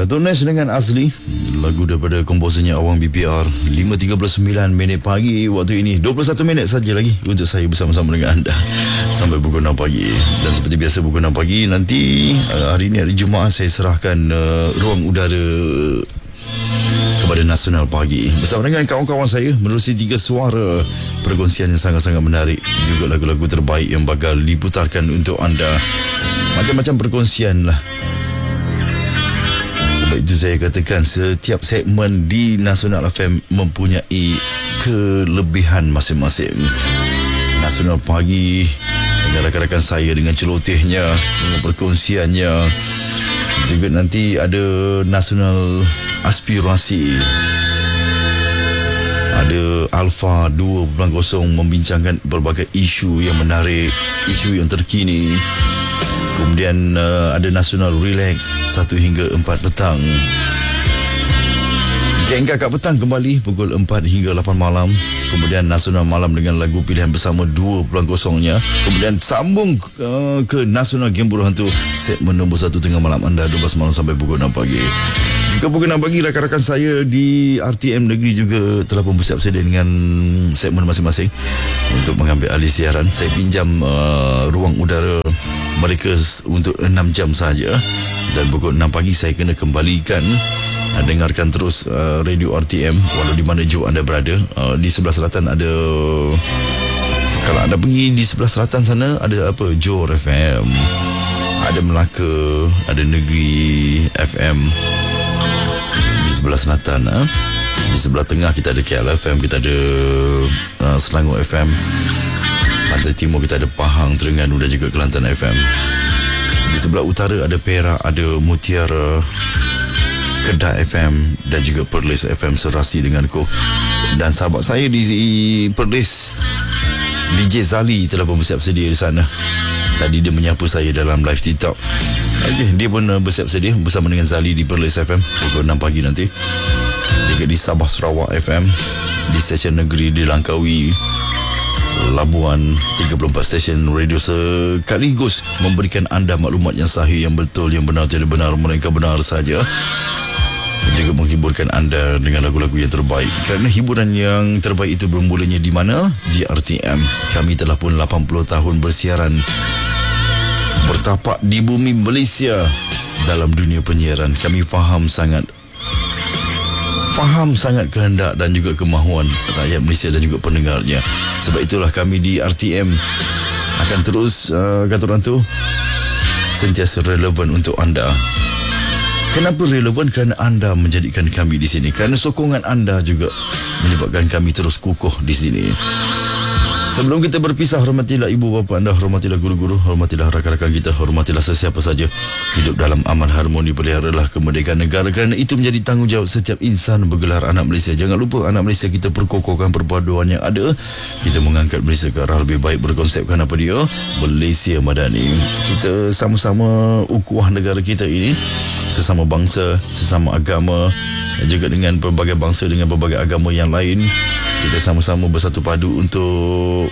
Datuk Nes dengan Azli, lagu daripada komposernya Awang BPR. 5.39 minit pagi waktu ini. 21 minit saja lagi untuk saya bersama-sama dengan anda sampai pukul 6 pagi. Dan seperti biasa pukul 6 pagi nanti, hari ini hari Jumaat, saya serahkan ruang udara kepada Nasional Pagi bersama dengan kawan-kawan saya menerusi 3 suara perkongsian yang sangat-sangat menarik, juga lagu-lagu terbaik yang bakal diputarkan untuk anda. Macam-macam perkongsian lah. Sebab itu saya katakan setiap segmen di Nasional FM mempunyai kelebihan masing-masing. Nasional Pagi dengan rakan-rakan saya, dengan celotehnya, dengan perkongsiannya. Juga nanti ada Nasional Aspirasi, ada Alpha 2.0 membincangkan berbagai isu yang menarik, isu yang terkini. Kemudian ada Nasional Relax 1 hingga 4 petang. Geng Kakak Petang kembali pukul 4 hingga 8 malam. Kemudian Nasional Malam dengan lagu pilihan bersama 2.0-nya. Kemudian sambung ke Nasional Game Buruh Hantu, segmen nombor 1 tengah malam anda, 12 malam sampai pukul 6 pagi. Juga pukul 6 pagi rakan-rakan saya di RTM Negeri juga telah pun bersiap sedia dengan segmen masing-masing untuk mengambil alih siaran. Saya pinjam ruang udara mereka untuk 6 jam saja, dan pukul 6 pagi saya kena kembalikan. Dengarkan terus radio RTM walau di mana jauh anda berada. Di sebelah selatan ada, kalau anda pergi di sebelah selatan sana, ada apa, Johor FM, ada Melaka, ada Negeri FM. Di sebelah selatan, di sebelah tengah kita ada KL FM, kita ada Selangor FM. Pantai Timur kita ada Pahang, Terengganu dan juga Kelantan FM. Di sebelah utara ada Perak, ada Mutiara, Kedah FM dan juga Perlis FM serasi denganku. Dan sahabat saya di Perlis, DJ Zali, telah pun bersiap sedia di sana. Tadi dia menyapa saya dalam live TikTok. Okay, dia pun bersiap sedia bersama dengan Zali di Perlis FM pukul 6 pagi nanti. Juga di Sabah Sarawak FM, di stesen negeri di Langkawi, Labuan, 34 stesen radio sekaligus memberikan anda maklumat yang sahih, yang betul, yang benar, tidak benar, mereka benar saja. Juga menghiburkan anda dengan lagu-lagu yang terbaik. Kerana hiburan yang terbaik itu bermulanya di mana? Di RTM. Kami telah pun 80 tahun bersiaran, bertapak di bumi Malaysia dalam dunia penyiaran. Kami faham sangat kehendak dan juga kemahuan rakyat Malaysia dan juga pendengarnya. Sebab itulah kami di RTM akan terus kata orang tu, sentiasa relevan untuk anda. Kenapa relevan? Kerana anda menjadikan kami di sini. Kerana sokongan anda juga menyebabkan kami terus kukuh di sini. Sebelum kita berpisah, hormatilah ibu bapa anda, hormatilah guru-guru, hormatilah rakan-rakan kita, hormatilah sesiapa saja. Hidup dalam aman harmoni, peliharalah kemerdekaan negara, kerana itu menjadi tanggungjawab setiap insan bergelar anak Malaysia. Jangan lupa anak Malaysia kita perkokohkan perpaduan yang ada. Kita mengangkat Malaysia ke arah lebih baik berkonsepkan apa dia? Malaysia Madani. Kita sama-sama ukhuwah negara kita ini, sesama bangsa, sesama agama, juga dengan berbagai bangsa, dengan berbagai agama yang lain. Kita sama-sama bersatu padu untuk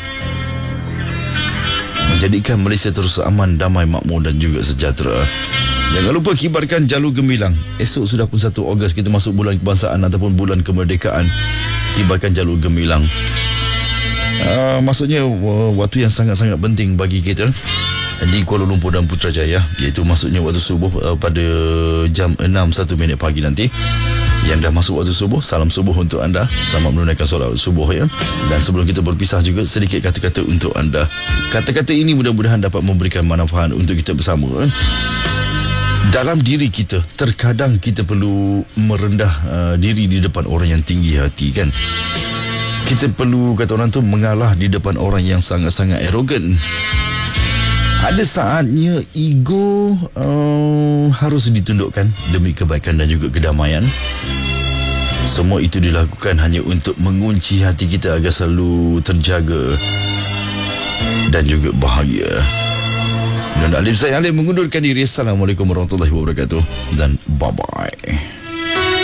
menjadikan Malaysia terus aman, damai, makmur dan juga sejahtera. Jangan lupa kibarkan jalur gemilang. Esok sudah pun 1 Ogos, kita masuk bulan kebangsaan ataupun bulan kemerdekaan. Kibarkan jalur gemilang. Maksudnya waktu yang sangat-sangat penting bagi kita di Kuala Lumpur dan Putrajaya, iaitu maksudnya waktu subuh pada jam 6.01 minit pagi nanti. Yang dah masuk waktu subuh, salam subuh untuk anda. Selamat menunaikan solat subuh ya. Dan sebelum kita berpisah juga, sedikit kata-kata untuk anda. Kata-kata ini mudah-mudahan dapat memberikan manfaat untuk kita bersama. Dalam diri kita, terkadang kita perlu merendah diri di depan orang yang tinggi hati, kan? Kita perlu, kata orang tu, mengalah di depan orang yang sangat-sangat arogan. Ada saatnya ego harus ditundukkan demi kebaikan dan juga kedamaian. Semua itu dilakukan hanya untuk mengunci hati kita agar selalu terjaga dan juga bahagia. Dan Alim, saya Alim mengundurkan diri. Assalamualaikum warahmatullahi wabarakatuh dan bye-bye.